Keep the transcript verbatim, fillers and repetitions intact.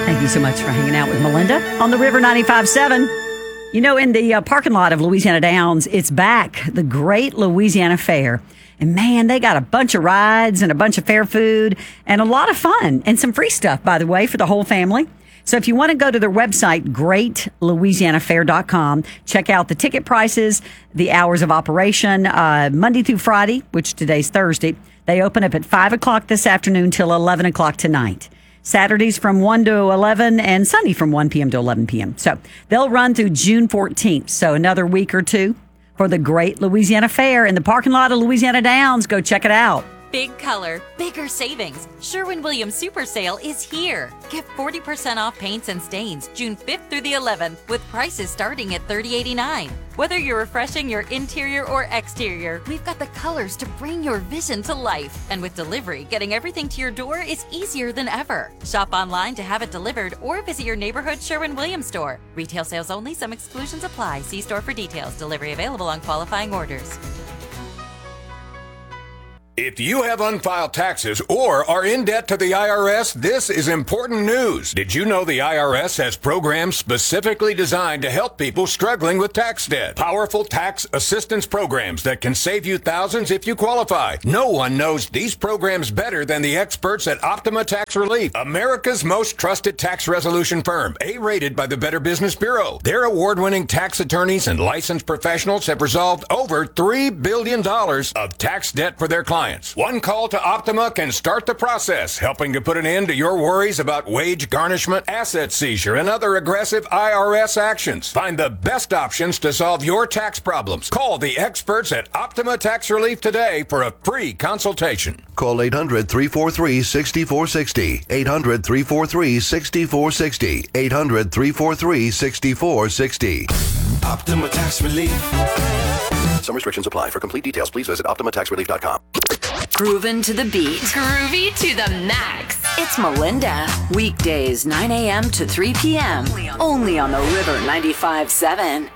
Thank you so much for hanging out with Melinda on the River ninety-five point seven. You know, in the uh, parking lot of Louisiana Downs, it's back, the Great Louisiana Fair. And man, they got a bunch of rides and a bunch of fair food and a lot of fun and some free stuff, by the way, for the whole family. So if you want to go to their website, great louisiana fair dot com, check out the ticket prices, the hours of operation, uh, Monday through Friday, which today's Thursday. They open up at five o'clock this afternoon till eleven o'clock tonight. Saturdays from one to eleven and Sunday from one p.m. to eleven p.m. So they'll run through June fourteenth. So another week or two for the Great Louisiana Fair in the parking lot of Louisiana Downs. Go check it out. Big color, bigger savings. Sherwin-Williams Super Sale is here. Get forty percent off paints and stains June fifth through the eleventh with prices starting at thirty eighty-nine. Whether you're refreshing your interior or exterior, we've got the colors to bring your vision to life. And with delivery, getting everything to your door is easier than ever. Shop online to have it delivered or visit your neighborhood Sherwin-Williams store. Retail sales only. Some exclusions apply. See store for details. Delivery available on qualifying orders. If you have unfiled taxes or are in debt to the I R S, this is important news. Did you know the I R S has programs specifically designed to help people struggling with tax debt? Powerful tax assistance programs that can save you thousands if you qualify. No one knows these programs better than the experts at Optima Tax Relief, America's most trusted tax resolution firm, A-rated by the Better Business Bureau. Their award-winning tax attorneys and licensed professionals have resolved over three billion dollars of tax debt for their clients. One call to Optima can start the process, helping to put an end to your worries about wage garnishment, asset seizure, and other aggressive I R S actions. Find the best options to solve your tax problems. Call the experts at Optima Tax Relief today for a free consultation. Call eight hundred, three four three, six four six zero. eight hundred, three four three, six four six zero. eight hundred, three four three, six four six zero. Optima Tax Relief. Some restrictions apply. For complete details, please visit optima tax relief dot com. Groovin' to the beat. Groovy to the max. It's Melinda. Weekdays, nine a.m. to three p.m. Only on the River ninety-five point seven.